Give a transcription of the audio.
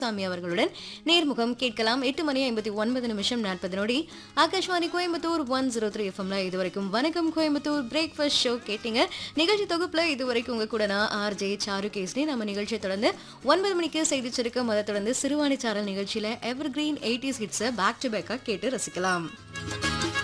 சாமி அவர்களுடன் நேர்முகம் கேட்கலாம். 8:59 40 ஆகாஷ்வாணி கோயம்புத்தூர் 103 எஃப்எம்ல இதுவரைக்கும் வணக்கம் கோயம்புத்தூர் பிரேக்ஃபாஸ்ட் ஷோ கேட்டீங்க. நிகழ்ச்சி தொகுப்புல இதுவரைக்கும் உங்க கூட நான் ஆர்ஜே சாரு கேஸ்னி. நம்ம நிகழ்ச்சியை தொடர்ந்து 9 மணிக்கு செய்தி சுருக்கம், அதை தொடர்ந்து சிறுவாணி சாரல் நிகழ்ச்சியில எவர் கிரீன் 80s ஹிட்ஸை பேக் டு பேக்கா கேட்டு ரசிக்கலாம்.